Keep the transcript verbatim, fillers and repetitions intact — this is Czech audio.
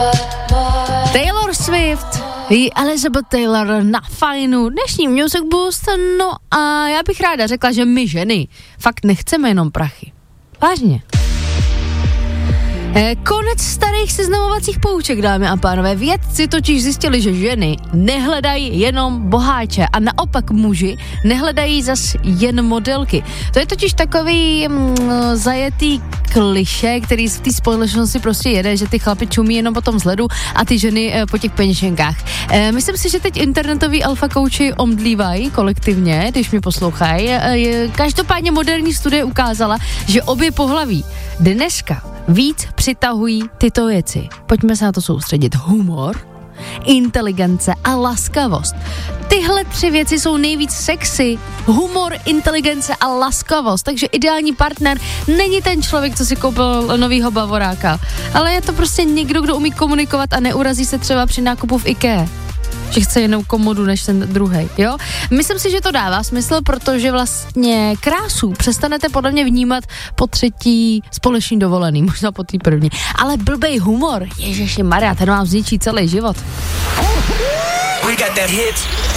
Taylor Swift, Elizabeth Taylor na Fajnu, dnešní Music Boost, no a já bych ráda řekla, že my ženy fakt nechceme jenom prachy. Vážně. Konec starých seznamovacích pouček, dámy a pánové. Vědci totiž zjistili, že ženy nehledají jenom boháče a naopak muži nehledají zas jen modelky. To je totiž takový mm, zajetý klišé, který v té společnosti prostě jede, že ty chlapi čumí jenom po tom vzhledu a ty ženy e, po těch peněženkách. E, myslím si, že teď internetoví alfa kouči omdlívají kolektivně, když mě poslouchají. E, každopádně moderní studie ukázala, že obě pohlaví dneska víc přitahují tyto věci. Pojďme se na to soustředit. Humor, inteligence a laskavost. Tyhle tři věci jsou nejvíc sexy. Humor, inteligence a laskavost. Takže ideální partner není ten člověk, co si koupil novýho bavoráka, ale je to prostě někdo, kdo umí komunikovat a neurazí se třeba při nákupu v IKEA, že chce jinou komodu než ten druhej, jo? Myslím si, že to dává smysl, protože vlastně krásu přestanete podle mě vnímat po třetí společný dovolený, možná po té první. Ale blbej humor, ježiši Maria, ten vám zničí celý život.